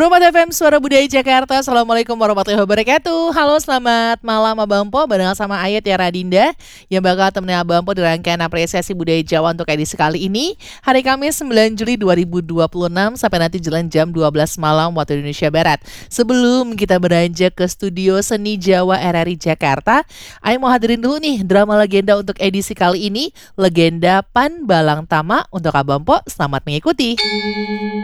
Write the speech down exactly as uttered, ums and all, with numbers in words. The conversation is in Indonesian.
Romat F M Suara Budaya Jakarta. Assalamualaikum warahmatullahi wabarakatuh. Halo, selamat malam Abang Po. Bareng sama Ayat ya Radinda yang bakal temenin Abang Po di rangkaian apresiasi budaya Jawa untuk edisi kali ini, hari Kamis sembilan Juli dua ribu dua puluh enam sampai nanti jalan jam dua belas malam waktu Indonesia Barat. Sebelum kita beranjak ke studio Seni Jawa R R I Jakarta, Ayat mau hadirin dulu nih drama legenda untuk edisi kali ini, Legenda Pan Balang Tama untuk Abang Po. Selamat mengikuti.